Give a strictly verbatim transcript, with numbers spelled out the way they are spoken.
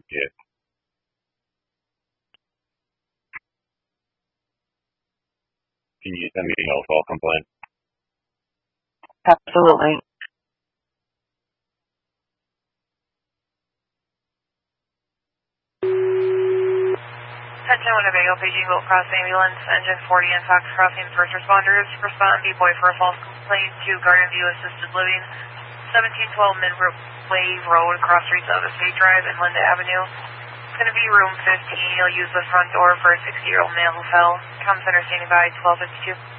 Yeah. Can you send me a no fault complaint? Absolutely. Attention Winnebago, paging Gold Cross Ambulance, engine forty and Fox Crossing first responders. Respond B-Boy for a false complaint to Garden View Assisted Living, seventeen twelve Midway Road, cross streets of Estate Drive and Linda Avenue. It's going to be room fifteen. You'll use the front door for a sixty-year-old male who fell. Com center standing by, twelve fifty-two.